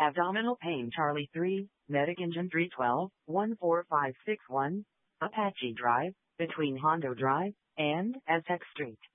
Abdominal pain Charlie 3, Medic Engine 312, 14561, Apache Drive, between Hondo Drive and Aztec Street.